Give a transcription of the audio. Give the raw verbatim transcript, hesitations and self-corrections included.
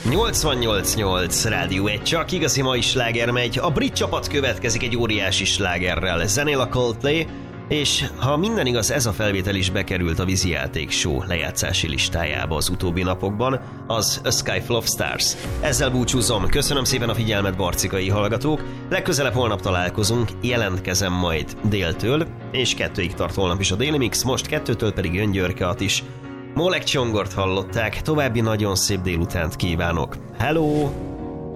nyolcvannyolc nyolc Rádió egy, csak igazi mai sláger megy. A brit csapat következik egy óriási slágerrel. Zenél a Coldplay, és ha minden igaz, ez a felvétel is bekerült a vízijáték show lejátszási listájába az utóbbi napokban, az A Sky Full of Stars. Ezzel búcsúzom, köszönöm szépen a figyelmet, barcikai hallgatók. Legközelebb holnap találkozunk, jelentkezem majd déltől, és kettőig tart holnap is a Daily Mix, most kettőtől pedig jön Györke Attis. Molek Csongort hallották, további nagyon szép délutánt kívánok. Hello!